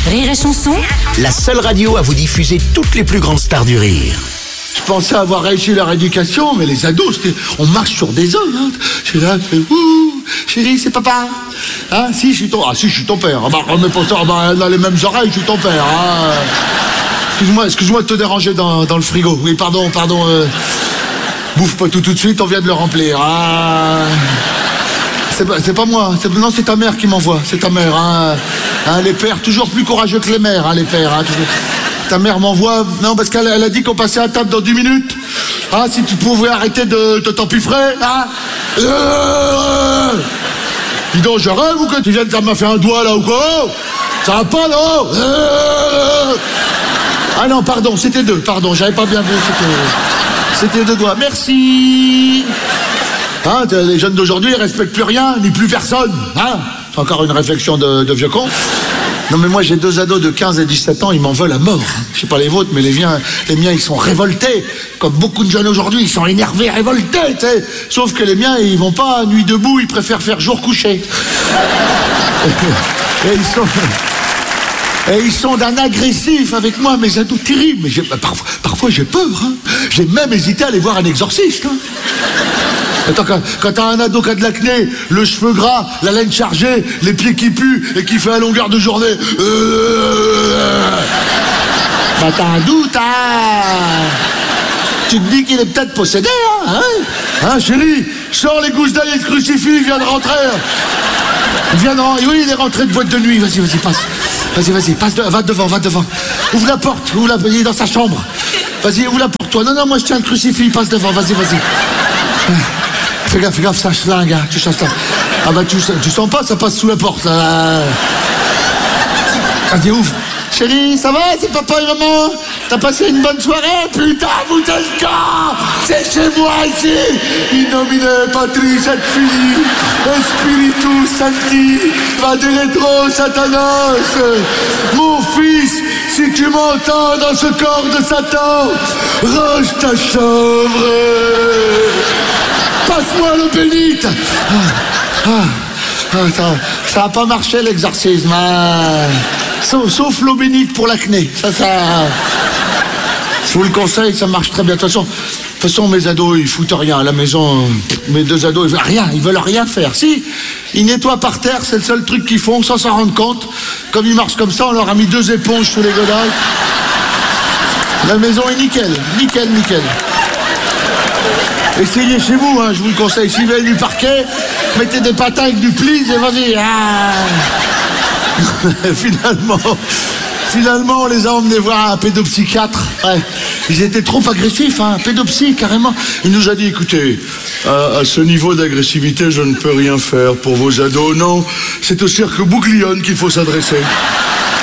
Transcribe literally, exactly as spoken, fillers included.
Rire et Chanson, la seule radio à vous diffuser toutes les plus grandes stars du rire. Je pensais avoir réussi leur éducation, mais les ados, c'était- on marche sur des œufs. Hein. Je suis là, je fais, ouh, chérie, c'est papa. Hein, si, je suis ton, ah, si, je suis ton père. Ah, bah, remets pas ça, ah, bah, elle a les mêmes oreilles, je suis ton père. Hein. Excuse-moi, excuse-moi de te déranger dans, dans le frigo. Oui, pardon, pardon. Euh, bouffe pas tout tout de suite, on vient de le remplir. Ah. C'est pas, c'est pas moi, c'est, non, c'est ta mère qui m'envoie, c'est ta mère. Hein. Hein, les pères, toujours plus courageux que les mères, hein, les pères. Hein, toujours. Ta mère m'envoie, non, parce qu'elle elle a dit qu'on passait à table dans dix minutes. Ah, si tu pouvais arrêter de te t'empiffrer, hein. Euh, dis donc, je rêve ou que tu viennes, ça m'a fait un doigt là ou quoi? Ça va pas, non? Euh, ah non, pardon, c'était deux, pardon, j'avais pas bien vu, c'était, c'était deux doigts. Merci. Hein, les jeunes d'aujourd'hui, ils respectent plus rien, ni plus personne. Hein, c'est encore une réflexion de, de vieux con. Non mais moi j'ai deux ados de quinze et dix-sept ans, ils m'en veulent à mort. Je sais pas les vôtres, mais les miens, les miens ils sont révoltés. Comme beaucoup de jeunes aujourd'hui, ils sont énervés, révoltés, tu sais. Sauf que les miens, ils vont pas nuit debout, ils préfèrent faire jour couché. Et ils sont... Et ils sont d'un agressif avec moi, mes ados terribles. Mais j'ai, parfois, parfois j'ai peur. Hein. J'ai même hésité à aller voir un exorciste. Hein. Attends, quand, quand t'as un ado qui a de l'acné, le cheveu gras, la laine chargée, les pieds qui puent et qui fait à longueur de journée. Euh... Bah t'as un doute, hein. Tu te dis qu'il est peut-être possédé, hein, hein, hein chérie, sors les gousses d'ail et le crucifix, il vient de rentrer. Il vient de rentrer, oui, il est rentré de boîte de nuit, vas-y, vas-y, passe. Vas-y, vas-y, passe, de... va devant, va devant. Ouvre la porte, ouvre la... il est dans sa chambre. Vas-y, ouvre la porte, toi. Non, non, moi je tiens le crucifix, passe devant, vas-y, vas-y. Fais gaffe, fais gaffe, ça schlingue, hein, tu chantes ça. Ah bah tu, tu sens pas, ça passe sous la porte, là. Vas-y, ouvre. Chérie, ça va, c'est papa et maman? T'as passé une bonne soirée? Putain, vous êtes quand? C'est chez moi ici. In nomine Patris et Filii et Spiritus Sancti, Vadere Satanas. Mon fils, si tu m'entends dans ce corps de Satan, range ta chambre. Passe-moi l'eau bénite. Ah, ah, ah, ça, ça a pas marché l'exorcisme. Hein. Sauf, sauf l'eau bénite pour l'acné. Ça, ça. Je vous le conseille, ça marche très bien. De toute façon, de toute façon, mes ados, ils foutent rien à la maison. Mes deux ados, ils veulent rien, ils veulent rien faire. Si, ils nettoient par terre, c'est le seul truc qu'ils font, sans s'en rendre compte. Comme ils marchent comme ça, on leur a mis deux éponges sous les godasses. La maison est nickel, nickel, nickel. Essayez chez vous, hein, je vous le conseille. Si vous avez du parquet, mettez des patins avec du plis et vas-y. Ah. finalement, finalement, on les a emmenés voir un pédopsychiatre. Ouais. Ils étaient trop agressifs, hein, un pédopsy, carrément. Il nous a dit, écoutez, à, à ce niveau d'agressivité, je ne peux rien faire pour vos ados. Non, c'est au cirque Bouglione qu'il faut s'adresser.